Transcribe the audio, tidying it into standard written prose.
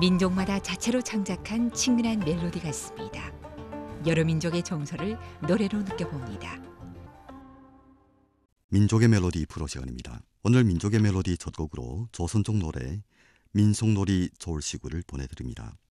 민족마다 자체로 창작한 친근한 멜로디 같습니다. 여러 민족의 정서를 노래로 느껴봅니다. 민족의 멜로디 프로 시간입니다. 오늘 민족의 멜로디 첫 곡으로 조선족 노래 민속놀이 좋을시구를 보내드립니다.